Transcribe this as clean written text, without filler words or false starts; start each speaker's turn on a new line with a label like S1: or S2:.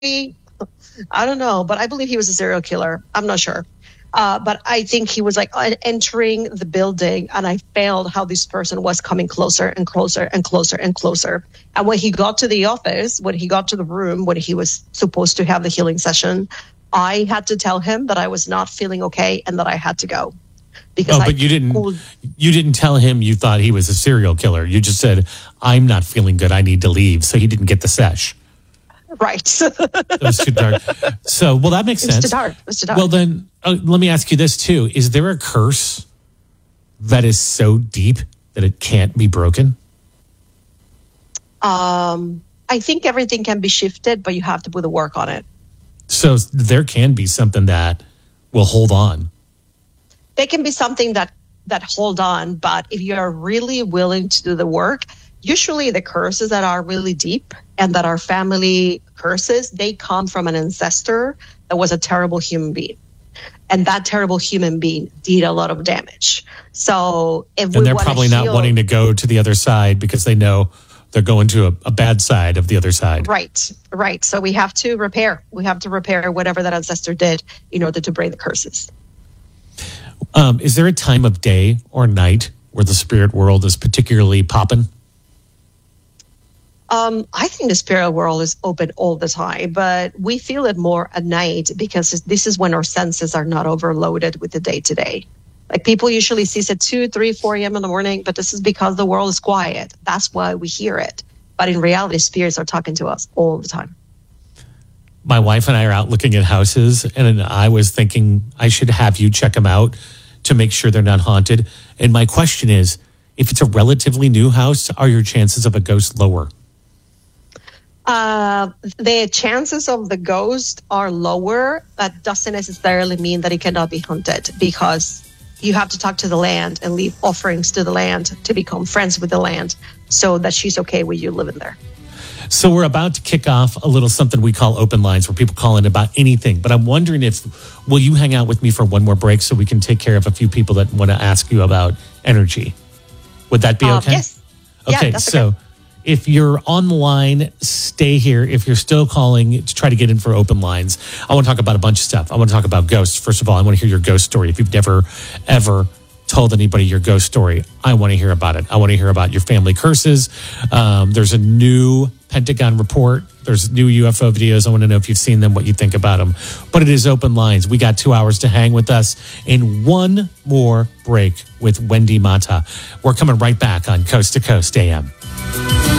S1: I don't know, but I believe he was a serial killer. I'm not sure. But I think he was like entering the building, and I felt how this person was coming closer and closer and closer and closer. And when he got to the office, when he got to the room, when he was supposed to have the healing session, I had to tell him that I was not feeling okay and that I had to go. Because
S2: but you didn't tell him you thought he was a serial killer. You just said, I'm not feeling good. I need to leave. So he didn't get the sesh.
S1: Right.
S2: It was too dark. So, well, that makes sense.
S1: It was too dark.
S2: Well, then let me ask you this too. Is there a curse that is so deep that it can't be broken?
S1: I think everything can be shifted, but you have to put the work on it.
S2: So there can be something that will hold on.
S1: There can be something that hold on, but if you are really willing to do the work, usually the curses that are really deep and that are family curses, they come from an ancestor that was a terrible human being. And that terrible human being did a lot of damage. So if
S2: and they're probably not wanting to go to the other side because they know they're going to a bad side of the other side.
S1: Right. So we have to repair. We have to repair whatever that ancestor did in order to break the curses.
S2: Is there a time of day or night where the spirit world is particularly popping?
S1: I think the spirit world is open all the time, but we feel it more at night because this is when our senses are not overloaded with the day-to-day. Like people usually see it at 2, 3, 4 a.m. in the morning, but this is because the world is quiet. That's why we hear it. But in reality, spirits are talking to us all the time.
S2: My wife and I are out looking at houses, and I was thinking I should have you check them out to make sure they're not haunted. And my question is, if it's a relatively new house, are your chances of a ghost lower?
S1: The chances of the ghost are lower. That doesn't necessarily mean that it cannot be haunted, because you have to talk to the land and leave offerings to the land to become friends with the land so that she's okay with you living there.
S2: So we're about to kick off a little something we call open lines where people call in about anything. But I'm wondering will you hang out with me for one more break so we can take care of a few people that want to ask you about energy? Would that be okay?
S1: Yes.
S2: Okay,
S1: yeah, that's
S2: so
S1: okay.
S2: If you're on the line, stay here. If you're still calling to try to get in for open lines, I want to talk about a bunch of stuff. I want to talk about ghosts. First of all, I want to hear your ghost story. If you've never, ever told anybody your ghost story, I want to hear about it. I want to hear about your family curses. There's a new Pentagon report. There's new UFO videos. I want to know if you've seen them, what you think about them. But it is open lines. We got 2 hours to hang with us in one more break with Wendy Mata. We're coming right back on Coast to Coast AM.